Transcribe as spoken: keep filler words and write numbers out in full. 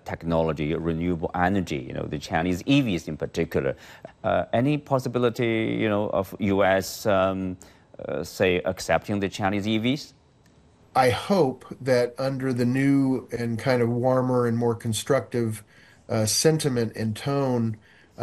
technology, renewable energy, you know, the Chinese E Vs in particular. Uh, any possibility, you know, of U S, um, uh, say, accepting the Chinese E Vs? I hope that under the new and kind of warmer and more constructive uh, sentiment and tone